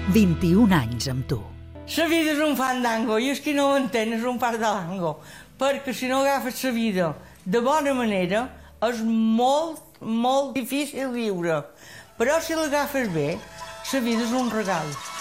21 anys amb tu. La vida és un fandango i els que no ho entenen és un pardalango, perquè si no agafes la vida de bona manera és molt, molt difícil viure. Però si l'agafes bé, la vida és un regal.